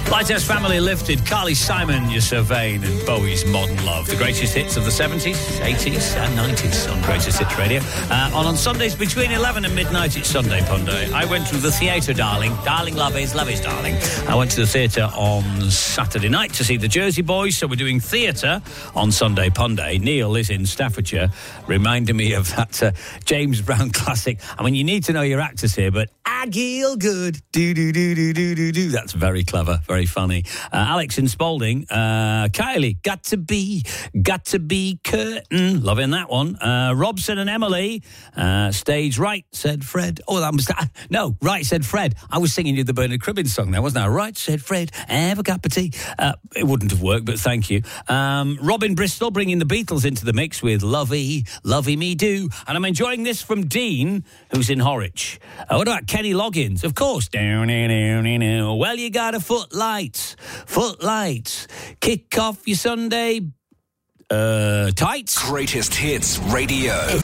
Lighthouse Family Lifted, Carly Simon, You're So Vain, and Bowie's Modern Love. The greatest hits of the 70s, 80s and 90s on Greatest Hits Radio. On Sundays between 11 and midnight, it's Sunday Punday. I went to the theatre, darling. Darling, love is darling. I went to the theatre on Saturday night to see the Jersey Boys, so we're doing theatre on Sunday Punday. Neil is in Staffordshire, reminding me of that James Brown classic. I mean, you need to know your actors here, but Agile Good, do. That's very clever, very funny. Alex in Spalding, Kylie, got to be curtain, loving that one. Robson and Emily, stage right, said Fred. Oh, that was no, right, said Fred. I was singing you the Bernard Cribbins song there, wasn't I? Right, said Fred, have a cup of tea. It wouldn't have worked, but thank you. Robin Bristol bringing the Beatles into the mix with Lovey Me Do. And I'm enjoying this from Dean, who's in Horwich. What about Kenny Loggins? Of course. Well, you got a footlights. Kick off your Sunday tights. Greatest Hits Radio.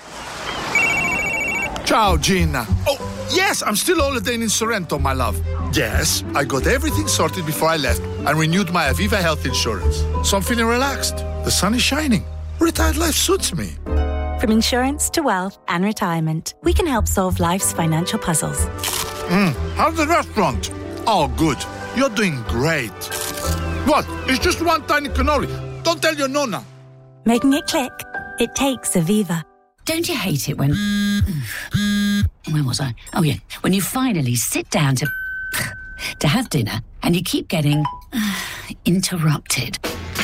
Ciao, Gina. Oh, yes, I'm still holidaying in Sorrento, my love. Yes, I got everything sorted before I left and renewed my Aviva health insurance. So I'm feeling relaxed. The sun is shining. Retired life suits me. From insurance to wealth and retirement, we can help solve life's financial puzzles. How's the restaurant? Oh, good. You're doing great. What? It's just one tiny cannoli. Don't tell your nonna. Making it click? It takes Aviva. Don't you hate it when... Where was I? Oh, yeah. When you finally sit down to have dinner and you keep getting interrupted.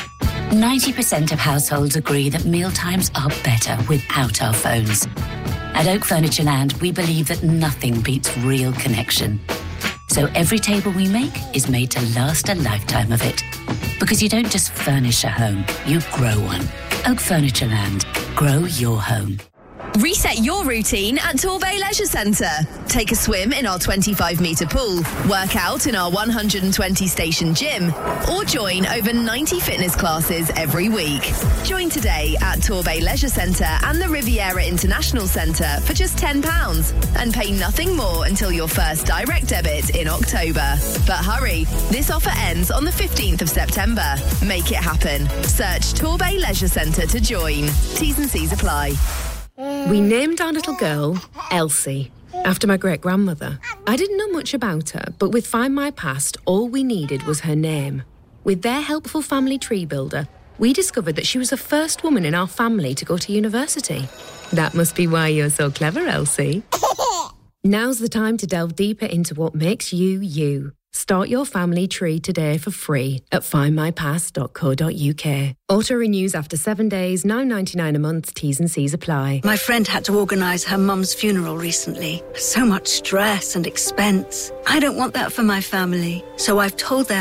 90% of households agree that mealtimes are better without our phones. At Oak Furniture Land, we believe that nothing beats real connection. So every table we make is made to last a lifetime of it. Because you don't just furnish a home, you grow one. Oak Furniture Land. Grow your home. Reset your routine at Torbay Leisure Centre. Take a swim in our 25-metre pool, work out in our 120-station gym, or join over 90 fitness classes every week. Join today at Torbay Leisure Centre and the Riviera International Centre for just £10 and pay nothing more until your first direct debit in October. But hurry, this offer ends on the 15th of September. Make it happen. Search Torbay Leisure Centre to join. T's and C's apply. We named our little girl Elsie, after my great-grandmother. I didn't know much about her, but with Find My Past, all we needed was her name. With their helpful family tree builder, we discovered that she was the first woman in our family to go to university. That must be why you're so clever, Elsie. Now's the time to delve deeper into what makes you, you. Start your family tree today for free at findmypast.co.uk. Auto renews after 7 days, £9.99 a month, T's and C's apply. My friend had to organise her mum's funeral recently. So much stress and expense. I don't want that for my family, so I've told them